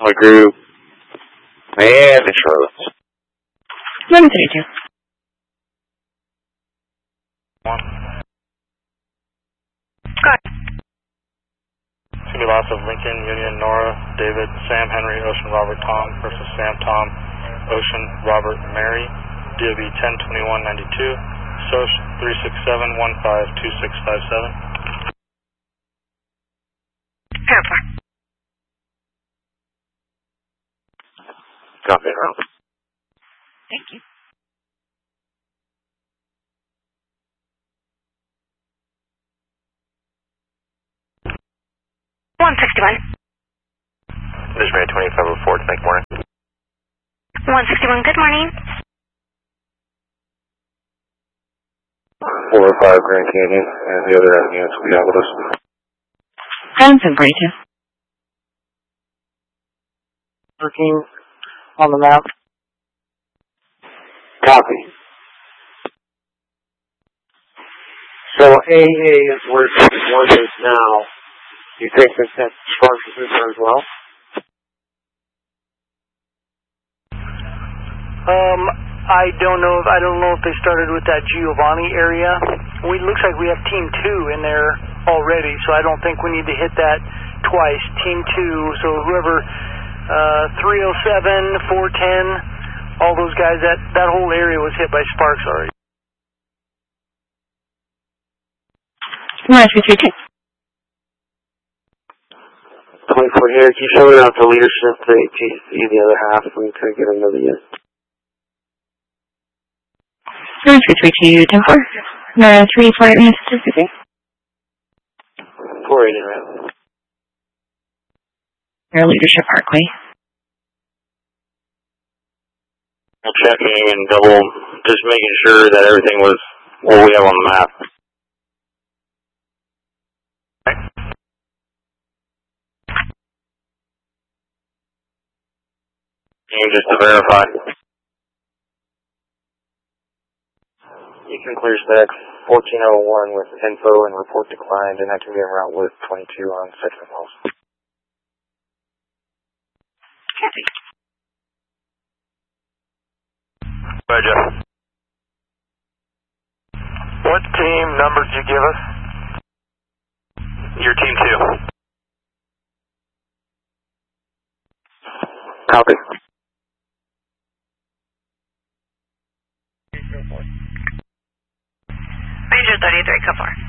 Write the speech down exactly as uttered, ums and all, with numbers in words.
My group. And the Charlotte. one thirty-two. One. Go ahead. It's going to be loss of Lincoln, Union, Nora, David, Sam, Henry, Ocean, Robert, Tom versus Sam, Tom, Ocean, Robert, Mary. D O B ten twenty-one ninety-two. S O C three six seven one five two six five seven. Panther. Copy, Ralph. Thank you. one sixty-one. This is Mary twenty-five oh four, thank morning. one sixty-one, good morning. four oh five Grand Canyon, and the other units will be out with us. Hanson, forty-two. Working on the map. Copy. So A A is where one is now. Do you think that that's Sparks is there as well? Um, I don't know. If, I don't know if they started with that Giovanni area. We looks like we have Team Two in there already, so I don't think we need to hit that twice. Team Two. So whoever uh, three oh seven, four ten, all those guys. That that whole area was hit by Sparks already. one three three two. twenty-four here. Keep showing out the leadership, the A T C, the other half. We could get another unit. one three three two, ten four. No, three four eight Mississippi. four eighty, right? Air Leadership Parkway. Checking and double, just making sure that everything was what we have on the map. And just to verify. You can clear stack fourteen oh one with info and report declined, and that can be en route with twenty-two on second pulse. Copy. Roger. What team number did you give us? Your team two. Copy. Ranger thirty-three, come forward.